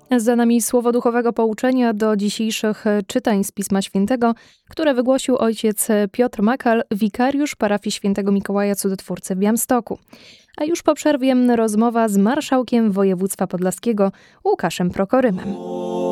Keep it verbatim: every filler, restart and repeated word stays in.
Za nami słowo duchowego pouczenia do dzisiejszych czytań z Pisma Świętego, które wygłosił ojciec Piotr Makal, wikariusz parafii Świętego Mikołaja Cudotwórcy w Białymstoku. A już po przerwie rozmowa z marszałkiem województwa podlaskiego Łukaszem Prokorymem.